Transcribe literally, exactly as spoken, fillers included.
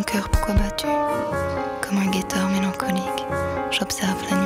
cœur pourquoi battu, comme un guetteur mélancolique, j'observe la